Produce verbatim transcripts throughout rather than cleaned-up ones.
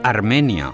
Armenia.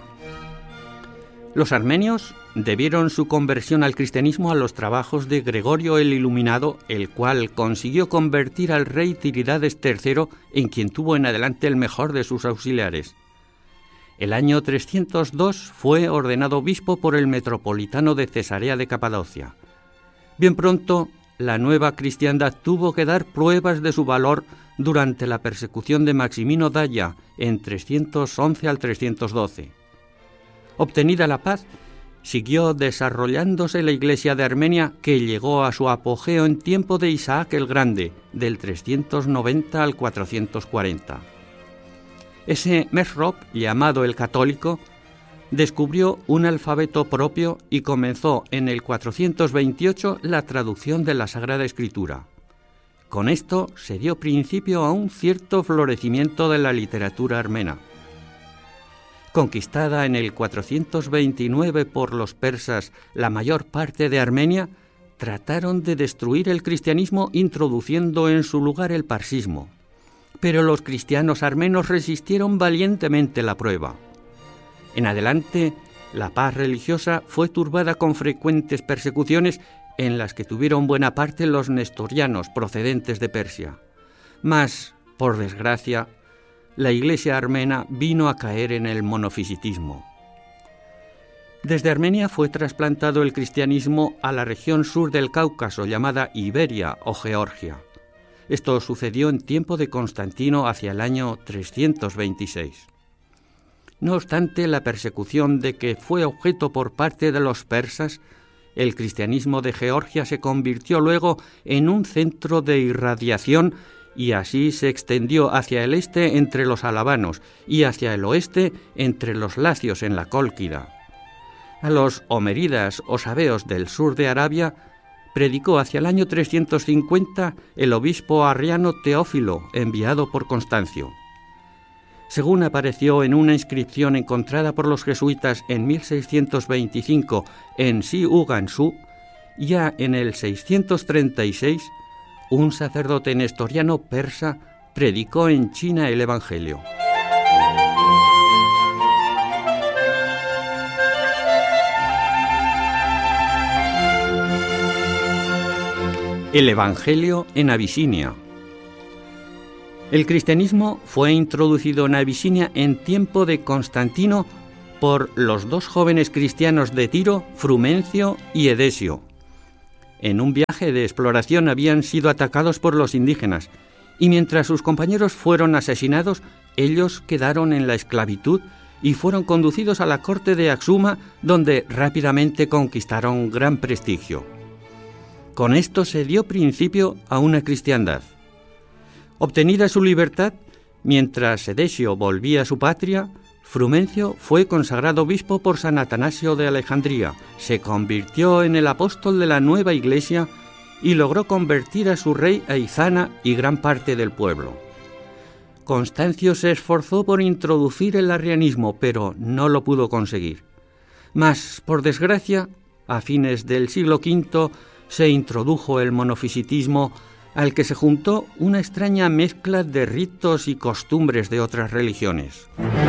Los armenios debieron su conversión al cristianismo a los trabajos de Gregorio el Iluminado, el cual consiguió convertir al rey Tiridates tercero, en quien tuvo en adelante el mejor de sus auxiliares. El año trescientos dos fue ordenado obispo por el metropolitano de Cesarea de Capadocia. Bien pronto, la nueva cristiandad tuvo que dar pruebas de su valor durante la persecución de Maximino Daia en trescientos once al trescientos doce. Obtenida la paz, siguió desarrollándose la Iglesia de Armenia, que llegó a su apogeo en tiempo de Isaac el Grande, del trescientos noventa al cuatrocientos cuarenta. Ese Mesrop, llamado el Católico, descubrió un alfabeto propio y comenzó en el cuatrocientos veintiocho la traducción de la Sagrada Escritura. Con esto se dio principio a un cierto florecimiento de la literatura armena. Conquistada en el cuatrocientos veintinueve por los persas la mayor parte de Armenia, trataron de destruir el cristianismo introduciendo en su lugar el parsismo. Pero los cristianos armenos resistieron valientemente la prueba. En adelante, la paz religiosa fue turbada con frecuentes persecuciones en las que tuvieron buena parte los nestorianos procedentes de Persia. Mas, por desgracia, la Iglesia armena vino a caer en el monofisitismo. Desde Armenia fue trasplantado el cristianismo a la región sur del Cáucaso, llamada Iberia o Georgia. Esto sucedió en tiempo de Constantino hacia el año trescientos veintiséis. No obstante la persecución de que fue objeto por parte de los persas, el cristianismo de Georgia se convirtió luego en un centro de irradiación y así se extendió hacia el este entre los alavanos y hacia el oeste entre los lacios en la Cólquida. A los homeridas o sabeos del sur de Arabia predicó hacia el año trescientos cincuenta el obispo arriano Teófilo, enviado por Constancio. Según apareció en una inscripción encontrada por los jesuitas en mil seiscientos veinticinco en Si-U-Gansu, ya en el seiscientos treinta y seis, un sacerdote nestoriano persa predicó en China el Evangelio. El Evangelio en Abisinia. El cristianismo fue introducido en Abisinia en tiempo de Constantino por los dos jóvenes cristianos de Tiro, Frumencio y Edesio. En un viaje de exploración habían sido atacados por los indígenas, y mientras sus compañeros fueron asesinados, ellos quedaron en la esclavitud y fueron conducidos a la corte de Axuma, donde rápidamente conquistaron gran prestigio. Con esto se dio principio a una cristiandad. Obtenida su libertad, mientras Edesio volvía a su patria, Frumencio fue consagrado obispo por San Atanasio de Alejandría, se convirtió en el apóstol de la nueva iglesia y logró convertir a su rey a Izana y gran parte del pueblo. Constancio se esforzó por introducir el arrianismo, pero no lo pudo conseguir. Mas, por desgracia, a fines del siglo quinto se introdujo el monofisitismo, al que se juntó una extraña mezcla de ritos y costumbres de otras religiones.